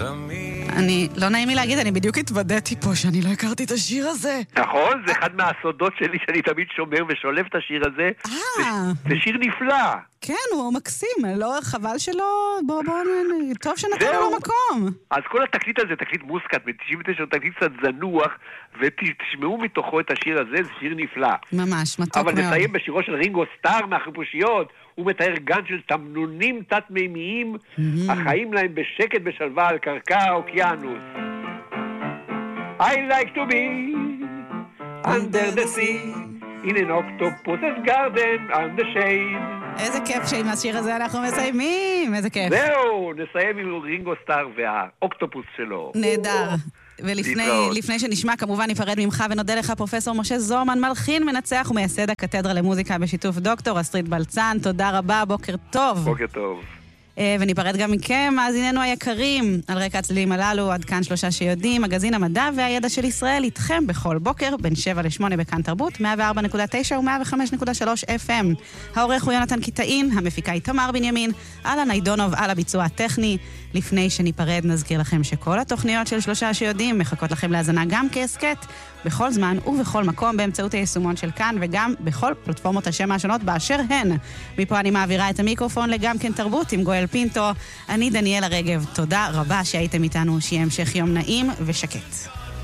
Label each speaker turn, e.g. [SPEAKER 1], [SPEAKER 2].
[SPEAKER 1] אני, לא נעים לי להגיד, אני בדיוק התוודעתי פה שאני לא הכרתי את השיר הזה.
[SPEAKER 2] נכון, זה אחד מהסודות שלי שאני תמיד שומר ושולב את השיר הזה. זה שיר נפלא.
[SPEAKER 1] כן, הוא מקסים, לא חבל שלא, בוא, טוב שנתנו לו מקום.
[SPEAKER 2] אז כל התקליט הזה, תקליט מוסקת, ב-99 הוא תקליט קצת זנוח, ותשמעו מתוכו את השיר הזה, זה שיר נפלא.
[SPEAKER 1] ממש, מתוק מאוד.
[SPEAKER 2] אבל נסיים בשירו של רינגו סטאר מהחיפושיות, הוא מתאר גן של תמנונים תת-מימיים, החיים להם בשקט בשלווה על קרקע האוקיינוס. I like to be under the sea, in an octopus's garden, on the shade.
[SPEAKER 1] איזה כיף שעם השיר הזה אנחנו מסיימים, איזה כיף.
[SPEAKER 2] זהו, נסיים עם רינגו סטאר והאוקטופוס שלו.
[SPEAKER 1] נהדר. ולפני שנשמע, כמובן ניפרד ממך ונודה לך פרופסור משה זורמן, מלחין, מנצח ומייסד הקתדרה למוזיקה בשיתוף דוקטור אסטרית בלצן. תודה רבה, בוקר טוב.
[SPEAKER 2] בוקר טוב.
[SPEAKER 1] וניפרד גם מכם, מאזיננו היקרים, על רקע הצלילים הללו, עד כאן 3 שיודעים, מגזין המדע והידע של ישראל, איתכם בכל בוקר, בין 7 ל-8 בכאן תרבות, 104.9 ו-105.3 FM. העורך הוא יונתן קיטאין, המפיקה היא תמר בנימין, אלן ניידונוב על הביצוע הטכני. לפני שניפרד נזכיר לכם שכל התוכניות של 3 שיודעים מחכות לכם להזנה גם כעסקט, בכל זמן ובכל מקום באמצעות היישומון של כאן, וגם בכל פלטפורמות השם השונות באשר הן. מפה אני מעבירה את המיקרופון לגם כן תרבות עם גואל פינטו. אני דניאלה רגב, תודה רבה שהייתם איתנו, שיהיה המשך יום נעים ושקט.